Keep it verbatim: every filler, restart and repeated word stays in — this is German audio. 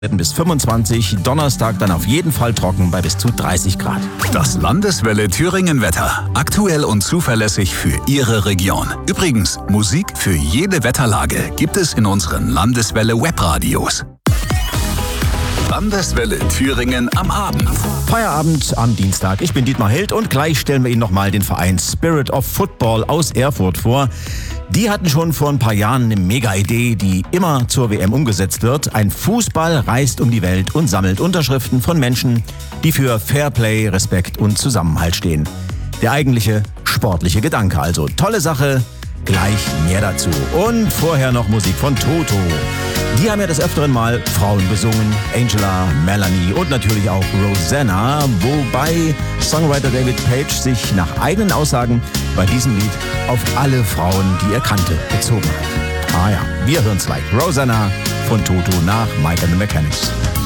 bis fünfundzwanzig, Donnerstag dann auf jeden Fall trocken bei bis zu dreißig Grad. Das Landeswelle Thüringen Wetter. Aktuell und zuverlässig für Ihre Region. Übrigens, Musik für jede Wetterlage gibt es in unseren Landeswelle Webradios. Landeswelle Thüringen am Abend. Feierabend am Dienstag. Ich bin Dietmar Held und gleich stellen wir Ihnen nochmal den Verein Spirit of Football aus Erfurt vor. Die hatten schon vor ein paar Jahren eine Mega-Idee, die immer zur W M umgesetzt wird. Ein Fußball reist um die Welt und sammelt Unterschriften von Menschen, die für Fairplay, Respekt und Zusammenhalt stehen. Der eigentliche sportliche Gedanke also. Tolle Sache, gleich mehr dazu. Und vorher noch Musik von Toto. Die haben ja des Öfteren mal Frauen besungen, Angela, Melanie und natürlich auch Rosanna, wobei Songwriter David Page sich nach eigenen Aussagen bei diesem Lied auf alle Frauen, die er kannte, bezogen hat. Ah ja, wir hören's gleich. Rosanna von Toto nach Mike and the Mechanics.